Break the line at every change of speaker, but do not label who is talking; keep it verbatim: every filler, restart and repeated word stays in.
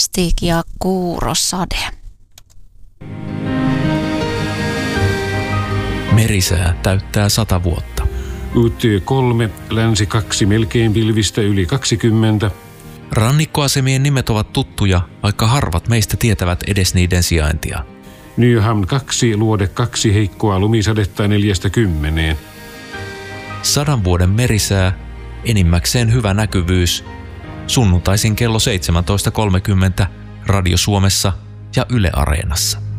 Mystik ja kuurosade.
Merisää täyttää sata vuotta.
U T kolme, länsi kaksi melkein pilvistä yli kaksikymmentä.
Rannikkoasemien nimet ovat tuttuja, vaikka harvat meistä tietävät edes niiden sijaintia.
Nyhamn kaksi, luode kaksi, heikkoa lumisadetta neljästä kymmeneen.
Sadan vuoden merisää, enimmäkseen hyvä näkyvyys. Sunnuntaisin kello seitsemäntoista kolmekymmentä Radio Suomessa ja Yle Areenassa.